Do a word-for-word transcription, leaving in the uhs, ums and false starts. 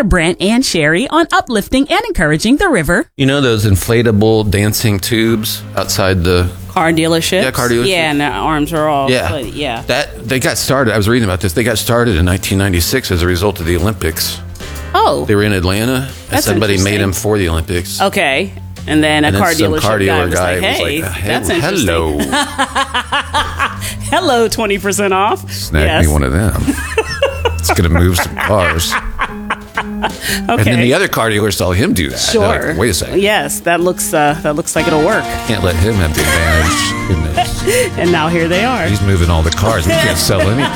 Heather, Brent, and Sherry on uplifting and encouraging the river. You know those inflatable dancing tubes outside the Car dealership. Yeah, car dealership. Yeah, and their arms are all. Yeah. But yeah. That they got started. I was reading about this. They got started in nineteen ninety-six as a result of the Olympics. Oh. They were in Atlanta, and That's somebody made interesting. them for the Olympics. Okay. And then a And then car some dealership car dealer guy was guy like, hey, was like, that's "Hel- interesting. hello. Hello, twenty percent off. Snag Yes. me one of them. It's going to move some cars." Okay. And then the other car dealer saw him do that. They're Sure. like, wait a second. Yes, that looks uh, that looks like it'll work. Can't let him have the advantage in this. And now here they are. He's moving all the cars. We can't sell any